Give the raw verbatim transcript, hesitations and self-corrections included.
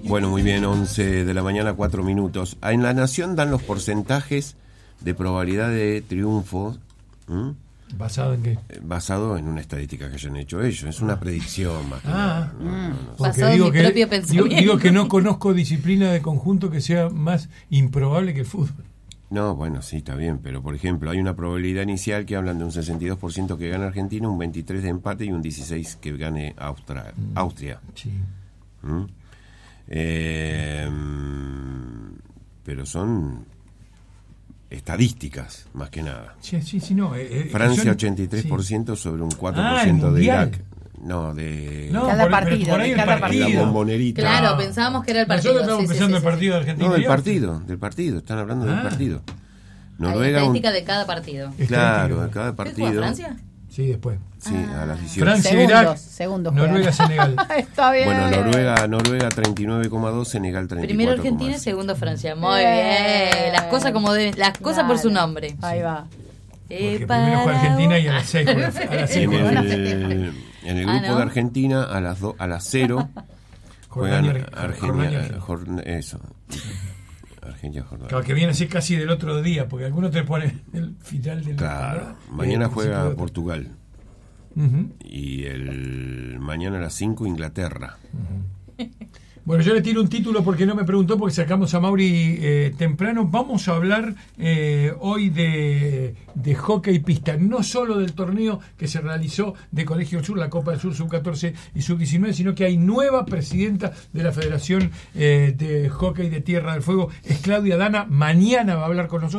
Bueno, muy bien, once de la mañana, cuatro minutos. En La Nación dan los porcentajes de probabilidad de triunfo. ¿Mm? ¿Basado en qué? Basado en una estadística que hayan hecho ellos. Es una predicción más que Ah, nada. No, no, no, porque basado digo en mi que, propio digo, pensamiento. digo que no conozco disciplina de conjunto que sea más improbable que el fútbol. No, bueno, sí, está bien, pero por ejemplo, hay una probabilidad inicial que hablan de un sesenta y dos por ciento que gana Argentina, un veintitrés por ciento de empate y un dieciséis por ciento que gane Austria. Mm. Austria. Sí. ¿Mm? Eh, pero son estadísticas, más que nada. Sí, sí, sí, no. Eh, eh, Francia son- ochenta y tres por ciento sí. sobre un cuatro por Ah, ciento el de mundial. Irak. No, de No, Cada por- pero partido, por ahí de el cada partido. la bombonerita. Claro, Ah. pensábamos que era el partido. Nosotros estamos sí, sí, pensando sí, el sí. partido de Argentina. No, y del Austria. partido, del partido, están hablando del Ah. partido. Hay Noruega, un- estadística de cada partido. claro, Estadística. de cada ¿Qué juega partido. Francia? Sí, después. Sí, a las dieciocho. Francia, Segundos, Irak, segundos Noruega, juegan. Senegal. Está bien. Bueno, Noruega, Noruega treinta y nueve coma dos, Senegal treinta y cuatro Primero coma cinco. Argentina, segundo Francia. Muy Bien. bien. Las cosas como deben, las cosas por su Claro. nombre. Ahí va. Porque Eh, primero juega Argentina y a las seis para- juega- a las Y seis en juega el, Francia. en el Ah, grupo ¿no? de Argentina a las do, a las cero juegan Jordania, Argentina, Jordania. Jor- eso. Argentina, Jordania. Claro, que viene así casi del otro día, porque algunos te ponen el final del Claro, ¿no? mañana El juega principio de- Portugal Ujú. y el mañana a las cinco Inglaterra. Bueno, yo le tiro un título porque no me preguntó, porque sacamos a Mauri eh, temprano. Vamos a hablar eh, hoy de, de hockey pista, no solo del torneo que se realizó de Colegio del Sur, la Copa del Sur sub catorce y sub diecinueve, sino que hay nueva presidenta de la Federación eh, de Hockey de Tierra del Fuego, es Claudia Dana. Mañana va a hablar con nosotros.